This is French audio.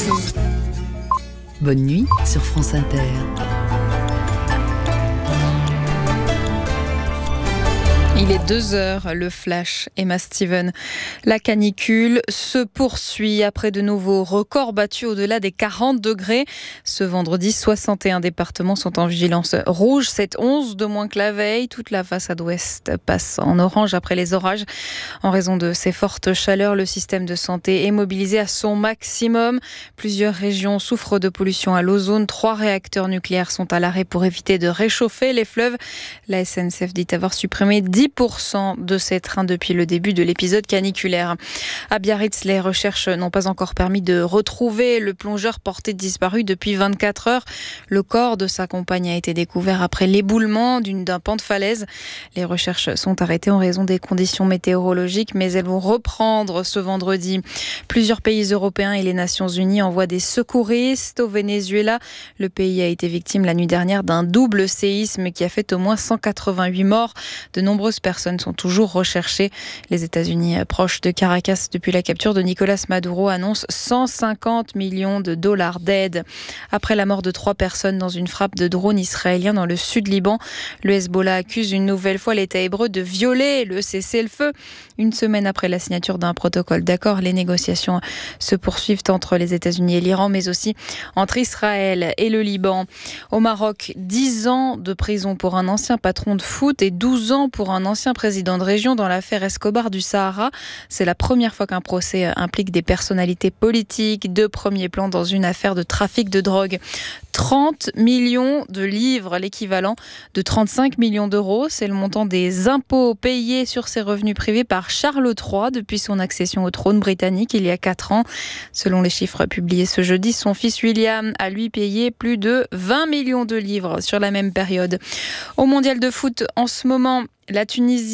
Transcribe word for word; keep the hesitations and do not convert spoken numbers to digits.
Bonne nuit sur France Inter. Il est deux heures, le flash, Emma Steven. La canicule se poursuit après de nouveaux records battus au-delà des quarante degrés. Ce vendredi, soixante et un départements sont en vigilance rouge. C'est onze de moins que la veille. Toute la façade ouest passe en orange après les orages. En raison de ces fortes chaleurs, le système de santé est mobilisé à son maximum. Plusieurs régions souffrent de pollution à l'ozone. Trois réacteurs nucléaires sont à l'arrêt pour éviter de réchauffer les fleuves. La S N C F dit avoir supprimé dix pour cent de ces trains depuis le début de l'épisode caniculaire. À Biarritz, les recherches n'ont pas encore permis de retrouver le plongeur porté disparu depuis vingt-quatre heures. Le corps de sa compagne a été découvert après l'éboulement d'une, d'un pan de falaise. Les recherches sont arrêtées en raison des conditions météorologiques, mais elles vont reprendre ce vendredi. Plusieurs pays européens et les Nations Unies envoient des secouristes au Venezuela. Le pays a été victime la nuit dernière d'un double séisme qui a fait au moins cent quatre-vingt-huit morts. De nombreuses personnes sont toujours recherchées. Les États-Unis, proches de Caracas depuis la capture de Nicolas Maduro, annoncent cent cinquante millions de dollars d'aide. Après la mort de trois personnes dans une frappe de drone israélien dans le sud Liban, le Hezbollah accuse une nouvelle fois l'État hébreu de violer le cessez-le-feu. Une semaine après la signature d'un protocole d'accord, les négociations se poursuivent entre les États-Unis et l'Iran, mais aussi entre Israël et le Liban. Au Maroc, dix ans de prison pour un ancien patron de foot et douze ans pour un ancien président de région dans l'affaire Escobar du Sahara. C'est la première fois qu'un procès implique des personnalités politiques de premier plan dans une affaire de trafic de drogue. trente millions de livres, l'équivalent de trente-cinq millions d'euros. C'est le montant des impôts payés sur ses revenus privés par Charles trois depuis son accession au trône britannique il y a quatre ans. Selon les chiffres publiés ce jeudi, son fils William a lui payé plus de vingt millions de livres sur la même période. Au mondial de foot, en ce moment, la Tunisie